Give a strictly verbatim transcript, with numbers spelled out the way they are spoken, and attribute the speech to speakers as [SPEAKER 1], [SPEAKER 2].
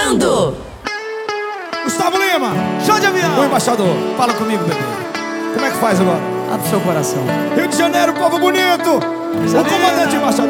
[SPEAKER 1] Comando!
[SPEAKER 2] Gustavo Lima,
[SPEAKER 3] Show de avião!
[SPEAKER 2] o embaixador, fala comigo, bebê. Como é que faz agora?
[SPEAKER 3] Abre seu coração.
[SPEAKER 2] Rio de Janeiro, povo bonito! O comandante embaixador.